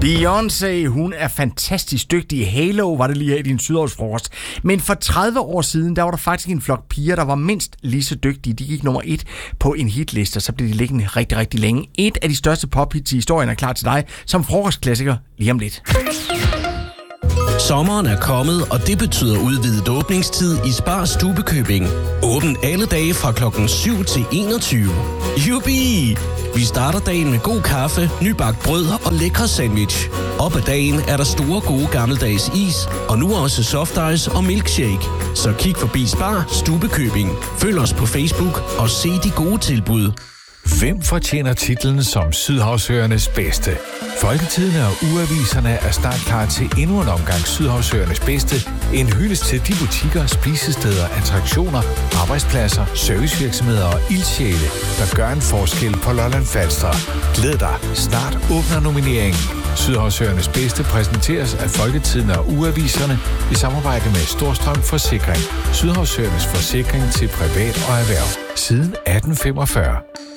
Beyoncé, hun er fantastisk dygtig i Halo, var det lige her i din sydhavsfrokost. Men for 30 år siden, der var der faktisk en flok piger, der var mindst lige så dygtige. De gik nummer 1 på en hitliste, og så blev de liggende rigtig, rigtig længe. Et af de største pophits i historien er klar til dig som frokostklassiker lige om lidt. Sommeren er kommet, og det betyder udvidet åbningstid i Spar Stubbekøbing. Åbent alle dage fra klokken 7 til 21. Jubi! Vi starter dagen med god kaffe, nybagt brød og lækre sandwich. Op ad dagen er der store gode gammeldags is, og nu også soft ice og milkshake. Så kig forbi Spar Stubbekøbing. Følg os på Facebook og se de gode tilbud. Hvem fortjener titlen som Sydhavsøernes bedste? Folketidene og ugeaviserne er snart klar til endnu en omgang Sydhavsøernes bedste. En hyldest til de butikker, spisesteder, attraktioner, arbejdspladser, servicevirksomheder og ildsjæle, der gør en forskel på Lolland Falster. Glæd dig, snart åbner nomineringen. Sydhavsøernes bedste præsenteres af Folketidene og ugeaviserne i samarbejde med Storstrøm Forsikring. Sydhavsøernes forsikring til privat og erhverv. Siden 1845.